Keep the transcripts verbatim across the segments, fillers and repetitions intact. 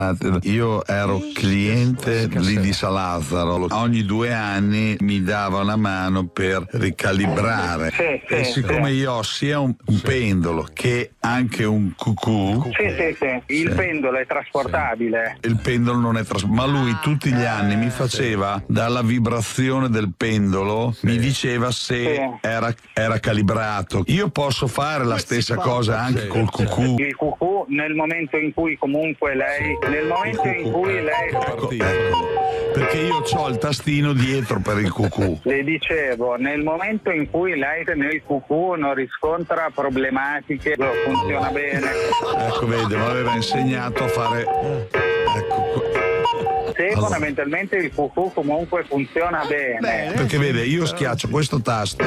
Io ero cliente lì di Salazzaro, ogni due anni mi dava una mano per ricalibrare sì, sì, e siccome sì. io ho sia un, un pendolo che anche un cucù, sì sì sì il sì. pendolo è trasportabile, il pendolo non è trasportabile, ma lui tutti gli anni mi faceva dalla vibrazione del pendolo, mi diceva se Sì. era, era calibrato. Io posso fare la stessa cosa anche col cucù. il cucù nel momento in cui comunque lei nel momento in cui lei Ecco, ecco, perché io ho il tastino dietro per il cucù. le dicevo, nel momento in cui lei nel cucù non riscontra problematiche, funziona bene. Ecco, vede, mi aveva insegnato a fare. Ecco. Se Allora. fondamentalmente il cucù comunque funziona bene. Bene. Perché vede, io schiaccio questo tasto.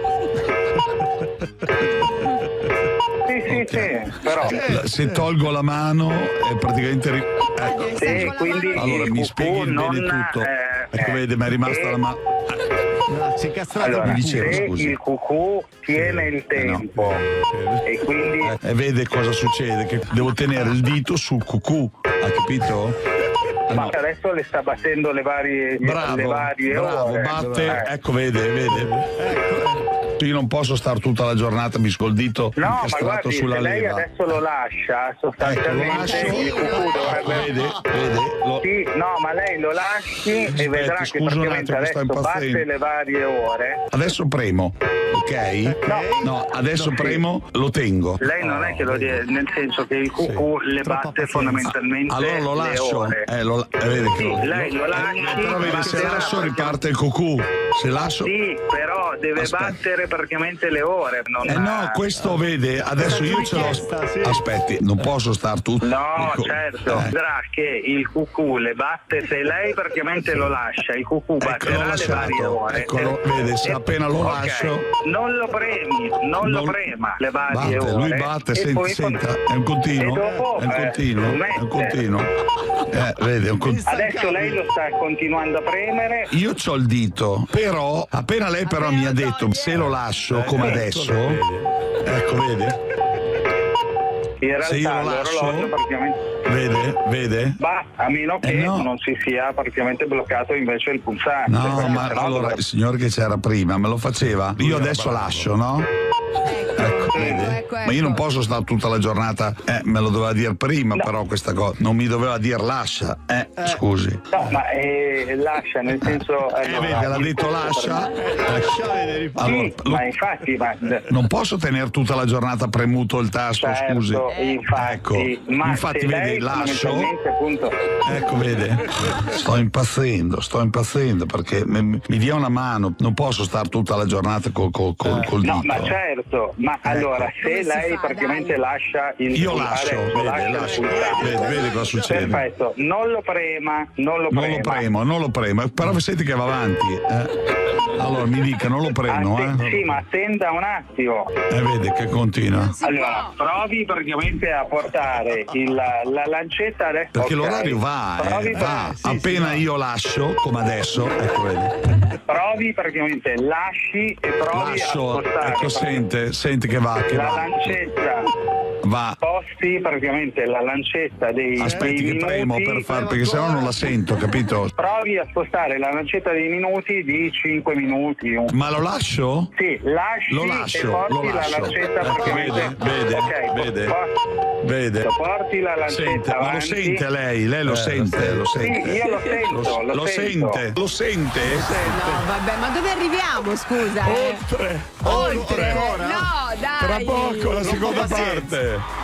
Sì, sì, sì, però. Se tolgo la mano è praticamente. ri- Ecco. Sì, quindi Allora il mi cucù spieghi non, bene tutto. eh, Ecco, eh, vede, mi è rimasta eh, la mano. Si è castrato. Allora, mi dicevo, se scusi. il cucù tiene il tempo e quindi E vede cosa succede? Che devo tenere il dito sul cucù, ha capito? Eh, ma no. adesso le sta battendo le varie, Bravo, le varie bravo, ore. batte, Eh. ecco, vede, vede. Io non posso stare tutta la giornata mi col dito No, ma incastrato guardi, sulla se lei leva. adesso lo lascia, Ecco, lo sostanzialmente lascio. il cucù dovrebbe. Vede, vede. Lo... Sì, no, ma lei lo lasci e Aspetti, vedrà che scusa un praticamente attimo, sto adesso impazzendo. batte le varie ore. Adesso premo, ok? No. No, adesso No, sì. premo, lo tengo. Lei non è che lo die, nel senso che il cucù le batte fondamentalmente Allora lo le lascio. ore. Eh, lo, eh, vede che Sì, lo- lei lo lasci, Eh, però vede, se batterà lascio praticamente- riparte il cucù. Se lascio. Sì, però deve Aspetta. battere praticamente le ore. Non Eh no, questo vede, adesso io ce l'ho. richiesta, sì. Aspetti, non posso star tutto. No, Ecco, certo, eh. vedrà che il cucù le batte, se lei praticamente lo lascia, il cucù Ecco, l'ho batterà le varie lasciato. ore. Ecco, lo- vede, se E- appena lo ok, lascio. non lo premi, non, lo Non- prema le varie Batte, ore. lui batte, e senti, poi senta, fond- è un continuo, e dopo, è un eh, continuo, è un smette. continuo. Eh, vede, è un continuo. Adesso lei lo sta continuando a premere. Io c'ho il dito, però appena lei però mi ha detto se lo lascio come adesso, ecco, vede, In se io realtà lo lascio, l'orologio praticamente vede, vede. va, a meno che Eh no. non si sia praticamente bloccato invece il pulsante. No, perché ma sennò allora dovrebbe- il signore che c'era prima me lo faceva. Io adesso lascio, no? Ecco, vede? ecco, Ma io non ecco. posso stare tutta la giornata, eh, me lo doveva dire prima, però questa cosa non mi doveva dire lascia. Eh, scusi. No, ma eh, lascia, nel senso. Eh, vede, l'ha detto lascia. Lascia vedere i Allora, Sì, lo- ma infatti, ma, non posso tenere tutta la giornata premuto il tasto, certo, scusi. infatti, Ecco, ma infatti se vede, lei lascio. fondamentalmente, appunto, Ecco, vede, sto impazzendo, sto impazzendo perché mi, mi dia una mano, non posso stare tutta la giornata col, col, col, col no, dito. ma certo, ma allora se Come si lei fa, praticamente dai? lascia il Io pulsante, lascio, adesso vede, lascia il lascio, pulsante. vede, vede cosa succede. Perfetto, non lo prema, non lo Non prema. lo premo, non lo premo, però senti che va avanti. eh. Allora mi dica, non lo premo, Atten- eh. Sì, ma attenda un attimo. E vede che continua. Allora, provi praticamente a portare il, la lancetta adesso. Perché ok. l'orario va, Provi, eh, va. per- Appena io lascio, come adesso, ecco, vedi. provi praticamente, lasci e provi Lascio, a spostare. ecco, sente, senti che va, che la va. lancetta. Va. Sposti praticamente la lancetta dei, Aspetti dei che premo minuti. per far, perché sennò non la sento, capito? Provi a spostare la lancetta dei minuti di cinque minuti. Ma lo lascio? Sì, lasci Lo e lascio, porti lo la lascio. lancetta Ecco, praticamente. vede, vede, Ok, vede, por- vede. porti la lancetta Sente, ma lo avanti. sente lei, lei lo sente, lo sente. Sì, io lo sento, lo lo sento. sente, lo sente? No, vabbè, ma dove arriviamo, scusa? eh? oltre. Oltre? Ancora? No, dai. Tra poco la seconda Seconda parte.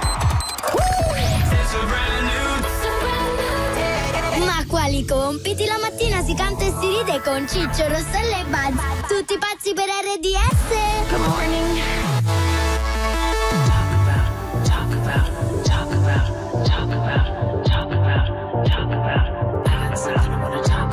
Ma quali compiti? La mattina si canta e si ride con Ciccio, Rossella e Buzz. Tutti pazzi per R D S. Good morning.